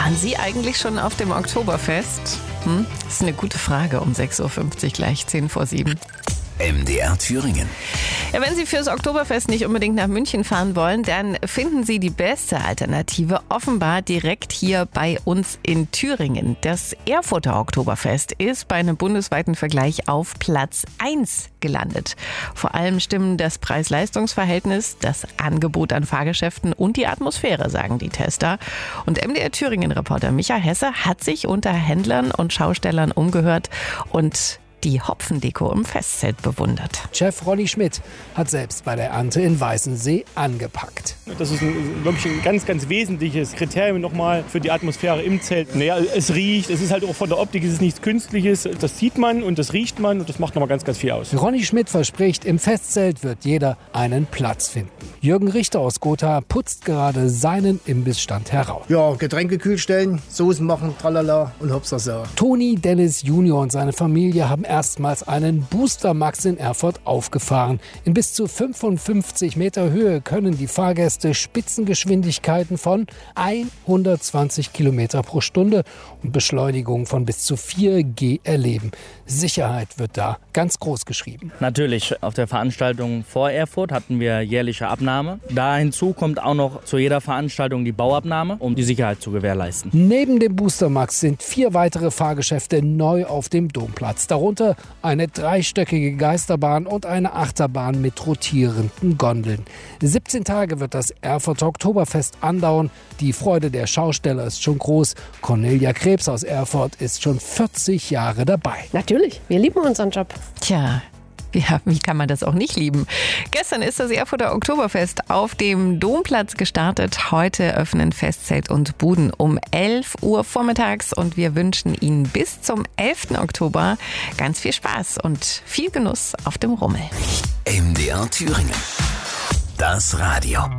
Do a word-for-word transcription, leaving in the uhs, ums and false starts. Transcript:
Waren Sie eigentlich schon auf dem Oktoberfest? Hm? Das ist eine gute Frage um sechs Uhr fünfzig, gleich zehn vor sieben. M D R Thüringen. Ja, wenn Sie fürs Oktoberfest nicht unbedingt nach München fahren wollen, dann finden Sie die beste Alternative offenbar direkt hier bei uns in Thüringen. Das Erfurter Oktoberfest ist bei einem bundesweiten Vergleich auf Platz eins gelandet. Vor allem stimmen das Preis-Leistungs-Verhältnis, das Angebot an Fahrgeschäften und die Atmosphäre, sagen die Tester. Und M D R Thüringen-Reporter Micha Hesse hat sich unter Händlern und Schaustellern umgehört und die Hopfendeko im Festzelt bewundert. Chef Ronny Schmidt hat selbst bei der Ernte in Weißensee angepackt. Das ist ein, wirklich ein ganz, ganz wesentliches Kriterium nochmal für die Atmosphäre im Zelt. Naja, es riecht, es ist halt auch von der Optik, es ist nichts Künstliches. Das sieht man und das riecht man und das macht nochmal ganz, ganz viel aus. Ronny Schmidt verspricht, im Festzelt wird jeder einen Platz finden. Jürgen Richter aus Gotha putzt gerade seinen Imbissstand heraus. Ja, Getränke kühl stellen, Soßen machen, tralala und hopsasa. Toni Dennis Junior und seine Familie haben erstmals einen Booster Max in Erfurt aufgefahren. In bis zu fünfundfünfzig Meter Höhe können die Fahrgäste Spitzengeschwindigkeiten von hundertzwanzig Kilometer pro Stunde und Beschleunigung von bis zu vier G erleben. Sicherheit wird da ganz groß geschrieben. Natürlich, auf der Veranstaltung vor Erfurt hatten wir jährliche Abnahme. Da hinzu kommt auch noch zu jeder Veranstaltung die Bauabnahme, um die Sicherheit zu gewährleisten. Neben dem Booster Max sind vier weitere Fahrgeschäfte neu auf dem Domplatz. Darunter eine dreistöckige Geisterbahn und eine Achterbahn mit rotierenden Gondeln. siebzehn Tage wird das Erfurter Oktoberfest andauern. Die Freude der Schausteller ist schon groß. Cornelia Krebs aus Erfurt ist schon vierzig Jahre dabei. Natürlich, wir lieben unseren Job. Tja. Ja, wie kann man das auch nicht lieben? Gestern ist das Erfurter Oktoberfest auf dem Domplatz gestartet. Heute öffnen Festzelt und Buden um elf Uhr vormittags und wir wünschen Ihnen bis zum elften Oktober ganz viel Spaß und viel Genuss auf dem Rummel. M D R Thüringen. Das Radio.